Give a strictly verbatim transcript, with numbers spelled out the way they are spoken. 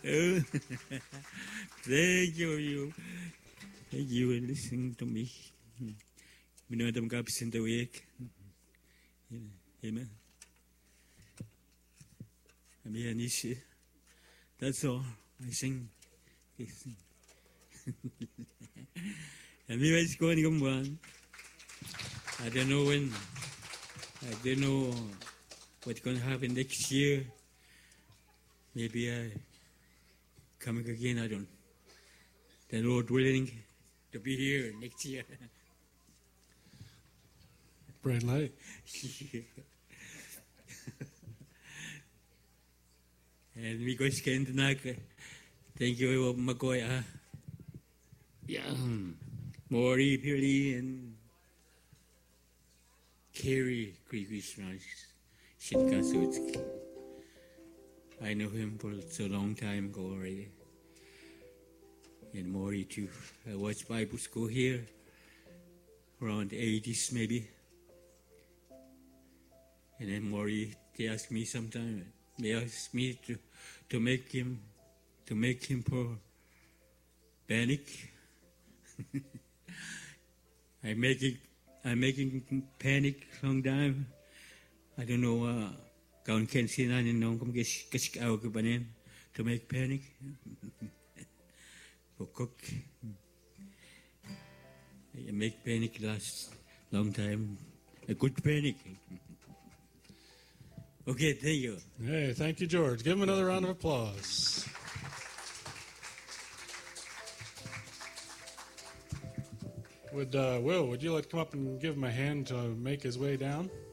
Oh, thank you, you. Thank you for listening to me. Minodam kapis in the week. Amen. I'm here, Nishi. That's all. I sing. I sing. And we was going to come one. I don't know when. I don't know what's going to happen next year. Maybe I coming again. I don't. The Lord willing to be here next year. Bright light. And we go scan tonight. Thank you, Makoy. Yeah, Maury, Pili, and Kerry, Christmas. Shinkasutsky. I know him for so long time ago already. And Maury too. I watched Bible school here around the eighties maybe. And then Maury, they asked me sometime, they asked me to, to make him, to make him for panic. I make it, I'm making panic long time. I don't know, uh, kaun ken sinan and nong kum kesik aw ke banen to make panic. For cook. I make panic last long time. A good panic. Okay, thank you. Hey, thank you, George. Give him another round of applause. Would uh, Will, would you like to come up and give him a hand to make his way down?